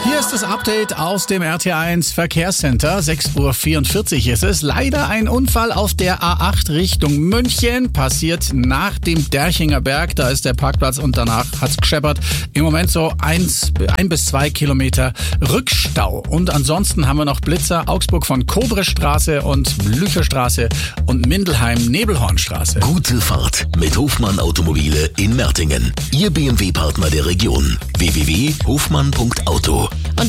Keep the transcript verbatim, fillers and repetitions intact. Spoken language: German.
Hier ist das Update aus dem R T eins Verkehrscenter. sechs Uhr vierundvierzig ist es. Leider ein Unfall auf der A acht Richtung München. Passiert nach dem Derchinger Berg. Da ist der Parkplatz und danach hat's gescheppert. Im Moment so eins, ein bis zwei Kilometer Rückstau. Und ansonsten haben wir noch Blitzer. Augsburg von Kobrestraße und Blücherstraße und Mindelheim-Nebelhornstraße. Gute Fahrt mit Hofmann Automobile in Mertingen. Ihr B M W-Partner der Region. w w w punkt hofmann punkt auto